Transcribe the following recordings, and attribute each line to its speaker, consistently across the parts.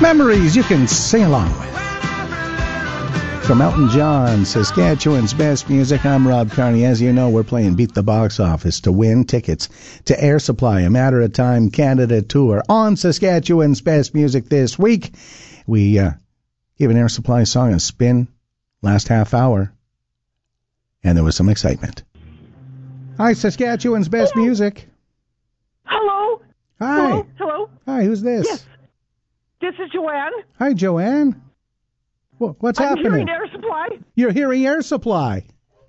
Speaker 1: Memories you can sing along with. From Elton John, Saskatchewan's best music, I'm Rob Carney. As you know, we're playing Beat the Box Office to win tickets to Air Supply, A Matter of Time Canada Tour on Saskatchewan's best music this week. We gave an Air Supply song a spin last half hour, and there was some excitement. Hi, Saskatchewan's best music.
Speaker 2: Hello.
Speaker 1: Hi.
Speaker 2: Hello. Hello.
Speaker 1: Hi, who's this?
Speaker 2: Yes. This is Joanne.
Speaker 1: Hi, Joanne. What's happening?
Speaker 2: I'm hearing Air Supply.
Speaker 1: You're hearing Air Supply.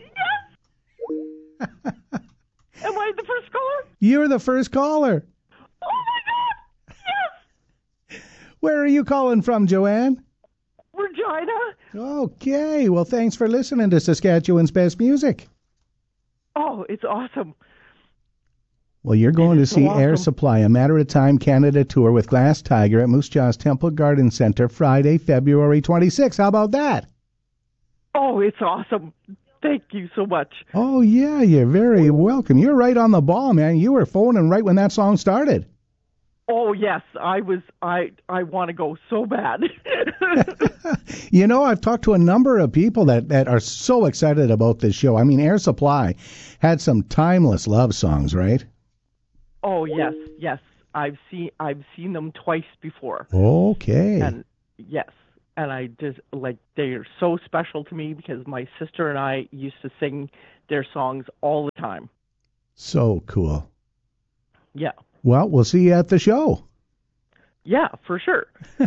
Speaker 2: Yes. Am I the first caller?
Speaker 1: You're the first caller.
Speaker 2: Oh, my God. Yes.
Speaker 1: Where are you calling from, Joanne?
Speaker 2: Regina.
Speaker 1: Okay. Well, thanks for listening to Saskatchewan's best music.
Speaker 2: Oh, it's awesome.
Speaker 1: Well, you're going to see
Speaker 2: awesome.
Speaker 1: Air Supply, A Matter of Time Canada Tour with Glass Tiger at Moose Jaw's Temple Garden Center Friday, February 26th. How about that?
Speaker 2: Oh, it's awesome. Thank you so much.
Speaker 1: Oh, yeah, you're very welcome. You're right on the ball, man. You were phoning right when that song started.
Speaker 2: Oh, yes. I want to go so bad.
Speaker 1: You know, I've talked to a number of people that are so excited about this show. I mean, Air Supply had some timeless love songs, right?
Speaker 2: Oh, yes, yes. I've seen them twice before.
Speaker 1: Okay.
Speaker 2: And yes, and I just they are so special to me because my sister and I used to sing their songs all the time.
Speaker 1: So cool.
Speaker 2: Yeah.
Speaker 1: Well, we'll see you at the show.
Speaker 2: Yeah, for sure.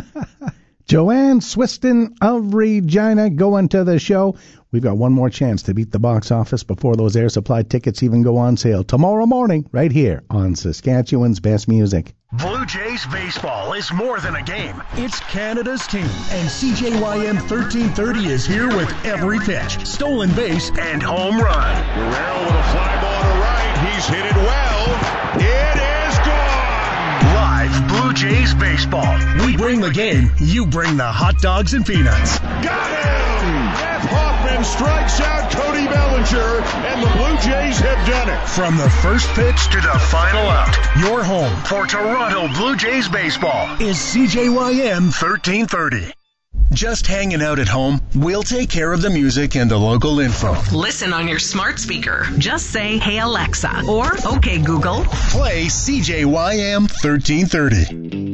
Speaker 1: Joanne Swiston of Regina going to the show. We've got one more chance to beat the box office before those Air Supply tickets even go on sale tomorrow morning right here on Saskatchewan's Best Music.
Speaker 3: Blue Jays baseball is more than a game. It's Canada's team. And CJYM 1330 is here with every pitch, stolen base, and home run.
Speaker 4: Guerrero with a fly ball to right. He's hit it well. It is gone.
Speaker 3: Live Blue Jays baseball. We bring the game. You bring the hot dogs and peanuts.
Speaker 4: Got him! Jeff Hoffman strikes out Cody Bellinger, and the Blue Jays have done it.
Speaker 3: From the first pitch to the final out, your home for Toronto Blue Jays baseball is CJYM 1330. Just hanging out at home? We'll take care of the music and the local info.
Speaker 5: Listen on your smart speaker. Just say, "Hey Alexa," or "Okay Google."
Speaker 3: Play CJYM 1330.